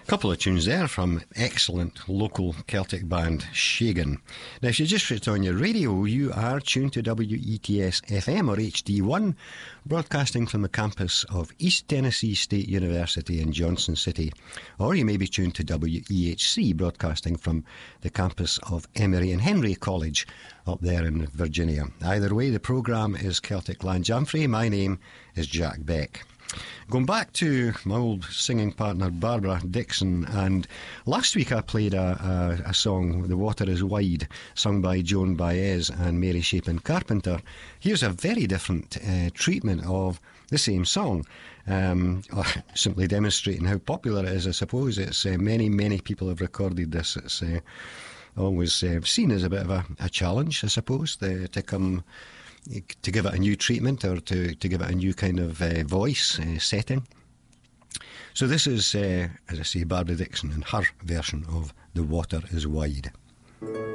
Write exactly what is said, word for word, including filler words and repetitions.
Couple of tunes there from excellent local Celtic band Shagan. Now, if you just switched on your radio, you are tuned to W E T S F M or H D one, broadcasting from the campus of East Tennessee State University in Johnson City. Or you may be tuned to W E H C, broadcasting from the campus of Emory and Henry College up there in Virginia. Either way, the programme is Celtic Land Jamfrey. My name is Jack Beck. Going back to my old singing partner Barbara Dixon, and last week I played a, a, a song, The Water is Wide, sung by Joan Baez and Mary Shapin Carpenter. Here's a very different uh, treatment of the same song, um, simply demonstrating how popular it is. I suppose it's uh, many, many people have recorded this. It's uh, always uh, seen as a bit of a, a challenge, I suppose, the, to come... to give it a new treatment or to, to give it a new kind of uh, voice uh, setting. So this is, uh, as I say, Barbara Dixon and her version of The Water is Wide.